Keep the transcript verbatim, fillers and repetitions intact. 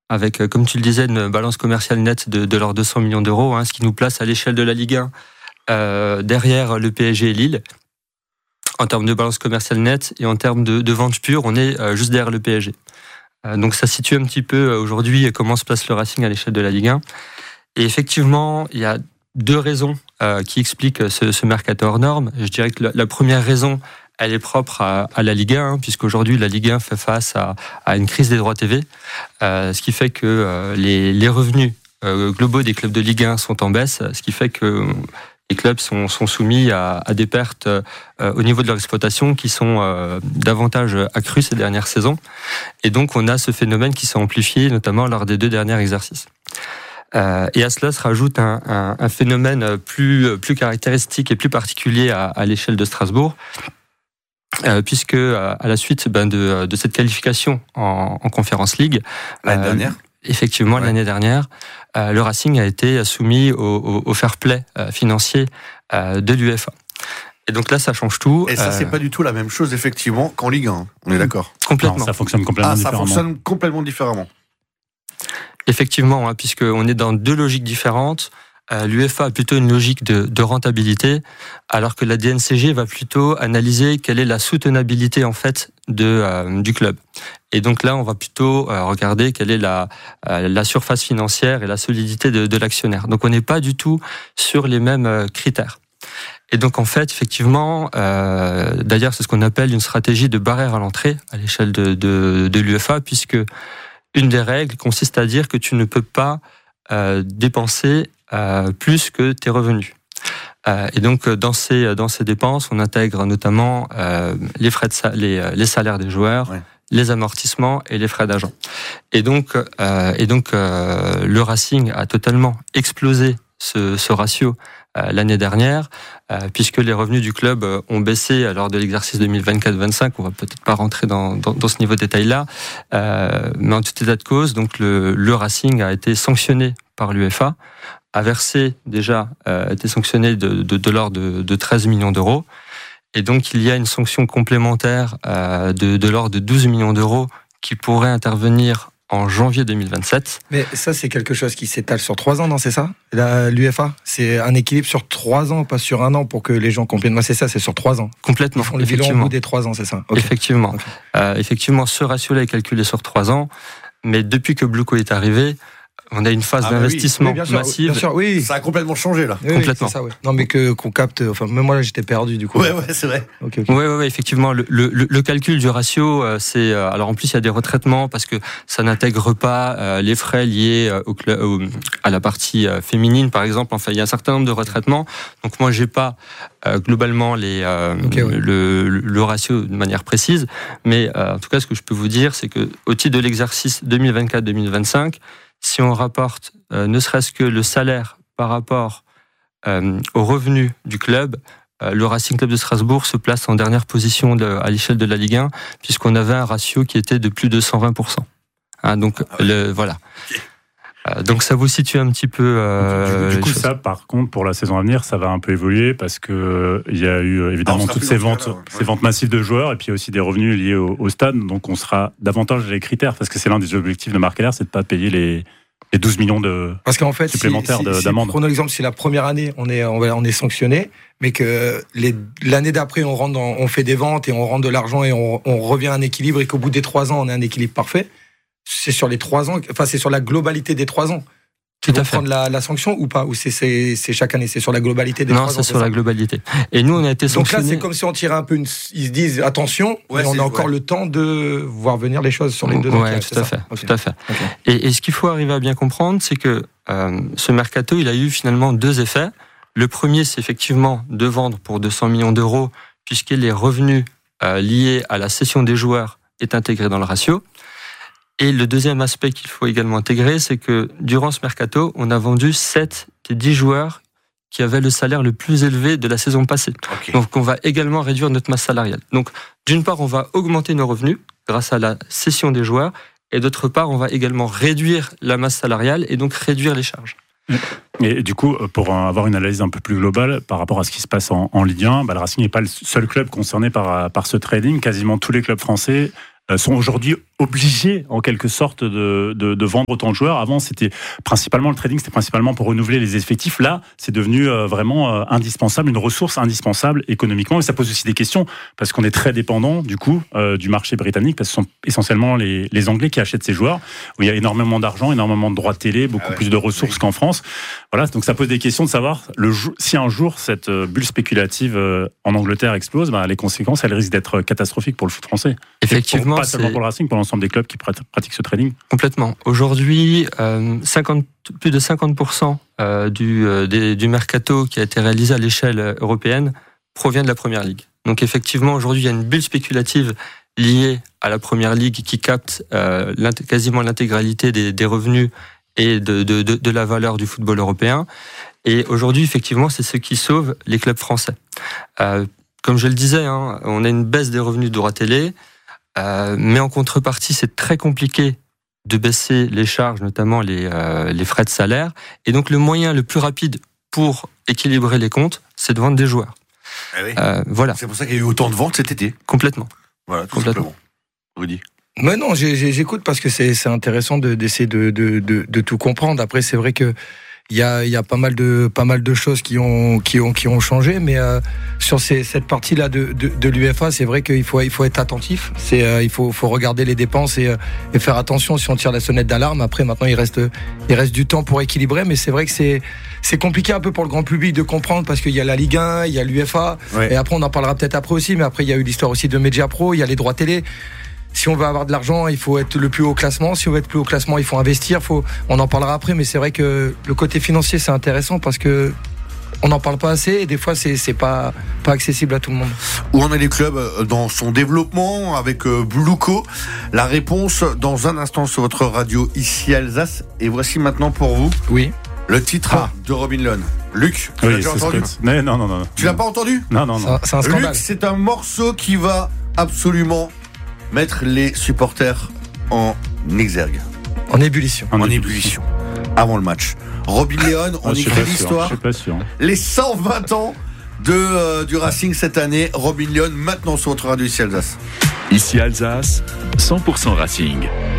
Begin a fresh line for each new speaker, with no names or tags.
avec, comme tu le disais, une balance commerciale nette de, de l'ordre de deux cents millions d'euros, hein, ce qui nous place à l'échelle de la Ligue un euh, derrière le P S G et Lille. En termes de balance commerciale nette et en termes de, de vente pure, on est euh, juste derrière le P S G. Euh, donc ça situe un petit peu euh, aujourd'hui comment se place le Racing à l'échelle de la Ligue un. Et effectivement, il y a deux raisons euh, qui expliquent ce, ce mercato hors norme. Je dirais que la, la première raison, elle est propre à, à la Ligue un, hein, puisqu'aujourd'hui la Ligue un fait face à, à une crise des droits T V, euh, ce qui fait que euh, les, les revenus euh, globaux des clubs de Ligue un sont en baisse, ce qui fait que les clubs sont, sont soumis à, à des pertes euh, au niveau de leur exploitation qui sont euh, davantage accrues ces dernières saisons. Et donc on a ce phénomène qui s'est amplifié, notamment lors des deux derniers exercices. Euh, et à cela se rajoute un, un, un phénomène plus, plus caractéristique et plus particulier à, à l'échelle de Strasbourg, euh, puisque à la suite ben, de, de cette qualification en, en Conference League,
l'année euh, dernière,
effectivement ouais. l'année dernière, euh, le Racing a été soumis au, au, au fair play euh, financier euh, de l'UEFA. Et donc là, ça change tout.
Et ça, euh... c'est pas du tout la même chose, effectivement, qu'en Ligue un. On est d'accord.
Complètement.
Non, ça fonctionne complètement
ah,
différemment.
Ça fonctionne complètement différemment.
Effectivement, hein, puisqu'on est dans deux logiques différentes. Euh, L'UEFA a plutôt une logique de, de rentabilité, alors que la D N C G va plutôt analyser quelle est la soutenabilité en fait de euh, du club. Et donc là, on va plutôt euh, regarder quelle est la euh, la surface financière et la solidité de, de l'actionnaire. Donc on n'est pas du tout sur les mêmes euh, critères. Et donc en fait, effectivement, euh, d'ailleurs, c'est ce qu'on appelle une stratégie de barrière à l'entrée à l'échelle de de, de l'UEFA, puisque une des règles consiste à dire que tu ne peux pas euh, dépenser Euh, plus que tes revenus. Euh, et donc dans ces dans ces dépenses, on intègre notamment euh, les frais de sa- les les salaires des joueurs, ouais. les amortissements et les frais d'agent. Et donc euh, et donc euh, le Racing a totalement explosé ce ce ratio euh, l'année dernière, euh, puisque les revenus du club ont baissé lors de l'exercice deux mille vingt-quatre vingt-cinq. On va peut-être pas rentrer dans dans, dans ce niveau de détail-là, euh, mais en tout état de cause, donc le le Racing a été sanctionné par l'UEFA, a versé déjà, euh, été sanctionné de, de, de l'ordre de, de treize millions d'euros. Et donc, il y a une sanction complémentaire euh, de, de l'ordre de douze millions d'euros qui pourrait intervenir en janvier deux mille vingt-sept.
Mais ça, c'est quelque chose qui s'étale sur trois ans, non, c'est ça, la, l'UEFA? C'est un équilibre sur trois ans, pas sur un an, pour que les gens comprennent. Moi, c'est ça, c'est sur trois ans.
Complètement.
Ils font le bilan au bout des trois ans, c'est ça? Okay.
Effectivement.
Okay.
Euh, effectivement, ce ratio-là est calculé sur trois ans. Mais depuis que Blueco est arrivé, on a une phase ah d'investissement
oui. Oui, bien
massive.
Bien sûr, oui.
Ça a complètement changé là.
Oui,
complètement.
Oui, ça, ouais. Non, mais que qu'on capte. Enfin, même moi là, j'étais perdu du coup.
Ouais, ouais, c'est vrai.
Okay, okay. Ouais, ouais, ouais, effectivement. Le, le, le calcul du ratio, euh, c'est euh, alors en plus il y a des retraitements parce que ça n'intègre pas euh, les frais liés au, au, à la partie euh, féminine, par exemple. Enfin, il y a un certain nombre de retraitements. Donc moi, j'ai pas euh, globalement les euh, okay, ouais. le, le ratio de manière précise, mais euh, en tout cas, ce que je peux vous dire, c'est que au titre de l'exercice deux mille vingt-quatre deux mille vingt-cinq, si on rapporte euh, ne serait-ce que le salaire par rapport euh, aux revenus du club, euh, le Racing Club de Strasbourg se place en dernière position de, à l'échelle de la Ligue un, puisqu'on avait un ratio qui était de plus de cent vingt pour cent. Hein, donc, ah ouais. le, voilà. Okay. Euh, donc ça vous situe un petit peu... Euh,
du, du coup, ça, par contre, pour la saison à venir, ça va un peu évoluer, parce qu'il y a eu évidemment ah, toutes ces ventes, là, ouais. ces ventes massives de joueurs, et puis aussi des revenus liés au, au stade, donc on sera davantage les critères, parce que c'est l'un des objectifs de Marc Heller, c'est de ne pas payer les... les douze millions de
Parce qu'en fait,
supplémentaires
si, si,
d'amende.
Si, prenons l'exemple, si la première année, on est, on, on est sanctionné, mais que les, l'année d'après, on, rentre dans, on fait des ventes et on rentre de l'argent et on, on revient à un équilibre, et qu'au bout des trois ans, on a un équilibre parfait, c'est sur les trois ans, enfin, c'est sur la globalité des trois ans. Tu vas prendre la, la sanction ou pas? Ou c'est, c'est, c'est chaque année? C'est sur la globalité des
non,
trois ans?
Non, c'est sur ça la globalité. Et nous, on a été sanctionnés.
Donc là, c'est comme si on tirait un peu une... Ils se disent, attention, ouais, mais on a encore ouais. le temps de voir venir les choses sur les deux ans.
Oui, tout, okay. tout à fait. Okay. Et, et ce qu'il faut arriver à bien comprendre, c'est que euh, ce mercato, il a eu finalement deux effets. Le premier, c'est effectivement de vendre pour deux cents millions d'euros, puisque les revenus euh, liés à la cession des joueurs est intégré dans le ratio. Et le deuxième aspect qu'il faut également intégrer, c'est que durant ce mercato, on a vendu sept des dix joueurs qui avaient le salaire le plus élevé de la saison passée. Okay. Donc on va également réduire notre masse salariale. Donc d'une part, on va augmenter nos revenus grâce à la cession des joueurs, et d'autre part, on va également réduire la masse salariale et donc réduire les charges.
Et du coup, pour avoir une analyse un peu plus globale par rapport à ce qui se passe en, en Ligue un, bah, le Racing n'est pas le seul club concerné par, par ce trading. Quasiment tous les clubs français sont aujourd'hui obligé en quelque sorte de, de, de vendre autant de joueurs. Avant, c'était principalement le trading, c'était principalement pour renouveler les effectifs. Là, c'est devenu euh, vraiment euh, indispensable, une ressource indispensable économiquement. Et ça pose aussi des questions parce qu'on est très dépendant du coup euh, du marché britannique, parce que ce sont essentiellement les, les Anglais qui achètent ces joueurs, où il y a énormément d'argent, énormément de droits de télé, beaucoup ah ouais, plus de ressources oui. qu'en France. Voilà, donc ça pose des questions de savoir le jou- si un jour cette bulle spéculative euh, en Angleterre explose, bah, les conséquences elles risquent d'être catastrophiques pour le foot français.
Effectivement,
pour, pas seulement
c'est...
pour le Racing, pour l'ensemble des clubs qui pratiquent ce trading.
Complètement. Aujourd'hui, euh, cinquante, plus de cinquante pour cent euh, du, euh, des, du mercato qui a été réalisé à l'échelle européenne provient de la Première Ligue. Donc effectivement, aujourd'hui, il y a une bulle spéculative liée à la Première Ligue qui capte euh, l'int- quasiment l'intégralité des, des revenus et de, de, de, de la valeur du football européen. Et aujourd'hui, effectivement, c'est ce qui sauve les clubs français. Euh, comme je le disais, hein, on a une baisse des revenus de droits télé. Euh, mais en contrepartie, c'est très compliqué de baisser les charges, notamment les, euh, les frais de salaire. Et donc, le moyen le plus rapide pour équilibrer les comptes, c'est de vendre des joueurs.
Eh oui.
euh, voilà.
C'est pour ça qu'il y a eu autant de ventes cet été.
Complètement.
Voilà, tout
Complètement.
simplement. Rudy.
Mais non, j'ai, j'ai, j'écoute parce que c'est, c'est intéressant de, d'essayer de, de, de, de tout comprendre. Après, c'est vrai que il y a, il y a pas mal de, pas mal de choses qui ont, qui ont, qui ont changé, mais euh, sur ces, cette partie-là de, de, de l'UEFA, c'est vrai qu'il faut, il faut être attentif. C'est, euh, il faut, faut regarder les dépenses et, euh, et faire attention si on tire la sonnette d'alarme. Après, maintenant, il reste, il reste du temps pour équilibrer, mais c'est vrai que c'est, c'est compliqué un peu pour le grand public de comprendre parce qu'il y a la Ligue un, il y a l'UEFA,
ouais.
et après, on en parlera peut-être après aussi, mais après, il y a eu l'histoire aussi de Media Pro, il y a les droits télé. Si on veut avoir de l'argent, il faut être le plus haut classement. Si on veut être plus haut classement, il faut investir. Faut... On en parlera après, mais c'est vrai que le côté financier, c'est intéressant parce que on n'en parle pas assez et des fois, c'est, c'est pas, pas accessible à tout le monde.
Où en est les clubs dans son développement avec Blueco? La réponse dans un instant sur votre radio ici Alsace. Et voici maintenant pour vous
oui.
le titre ah. de Robin Lone. Luc, tu
oui,
l'as déjà entendu?
Mais non, non, non.
Tu l'as pas entendu?
Non, non, non.
C'est, c'est un scandale.
Luc, c'est un morceau qui va absolument mettre les supporters en exergue.
En ébullition.
En, en ébullition. Avant le match. Robin Leone, on
ah,
écrit l'histoire.
Je suis pas sûr.
Les cent vingt ans de, euh, du Racing cette année. Robin Leone, maintenant sur votre radio ici Alsace.
Ici Alsace, cent pour cent Racing.